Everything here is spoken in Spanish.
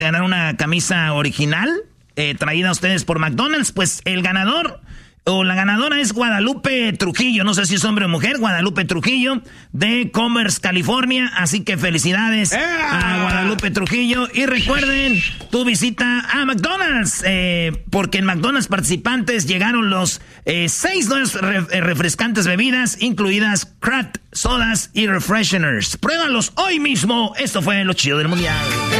ganar una camisa original traída a ustedes por McDonald's. Pues el ganador o la ganadora es Guadalupe Trujillo, no sé si es hombre o mujer, Guadalupe Trujillo de Commerce, California. Así que felicidades a Guadalupe Trujillo. Y recuerden, tu visita a McDonald's, porque en McDonald's participantes llegaron los 6 nuevas refrescantes bebidas, incluidas craft, sodas y refresheners. Pruébalos hoy mismo. Esto fue lo chido del mundial.